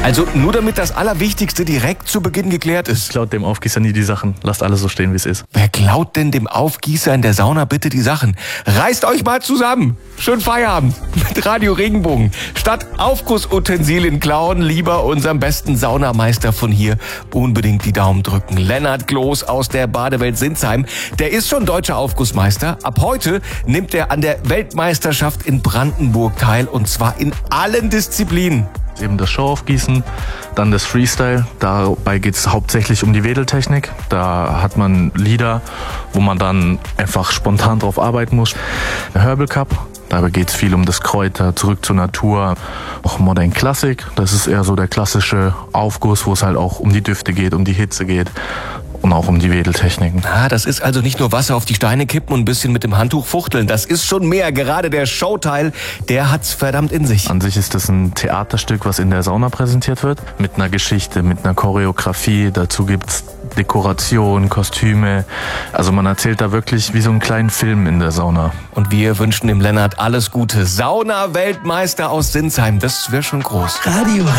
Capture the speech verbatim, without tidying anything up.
Also nur damit das Allerwichtigste direkt zu Beginn geklärt ist. Klaut dem Aufgießer nie die Sachen. Lasst alles so stehen, wie es ist. Wer klaut denn dem Aufgießer in der Sauna bitte die Sachen? Reißt euch mal zusammen. Schönen Feierabend mit Radio Regenbogen. Statt Aufgussutensilien klauen, lieber unserem besten Saunameister von hier unbedingt die Daumen drücken. Lennart Kloß aus der Badewelt Sinsheim. Der ist schon deutscher Aufgussmeister. Ab heute nimmt er an der Weltmeisterschaft in Brandenburg teil, und zwar in allen Disziplinen. Eben das Showaufgießen, dann das Freestyle. Dabei geht es hauptsächlich um die Wedeltechnik. Da hat man Lieder, wo man dann einfach spontan drauf arbeiten muss. Der Herbal Cup, dabei geht es viel um das Kräuter, zurück zur Natur. Auch Modern Classic, das ist eher so der klassische Aufguss, wo es halt auch um die Düfte geht, um die Hitze geht. Und auch um die Wedeltechniken. Ah, das ist also nicht nur Wasser auf die Steine kippen und ein bisschen mit dem Handtuch fuchteln. Das ist schon mehr. Gerade der Showteil, der hat's verdammt in sich. An sich ist das ein Theaterstück, was in der Sauna präsentiert wird. Mit einer Geschichte, mit einer Choreografie. Dazu gibt's Dekoration, Kostüme. Also man erzählt da wirklich wie so einen kleinen Film in der Sauna. Und wir wünschen dem Lennart alles Gute. Sauna-Weltmeister aus Sinsheim, das wäre schon groß. Radio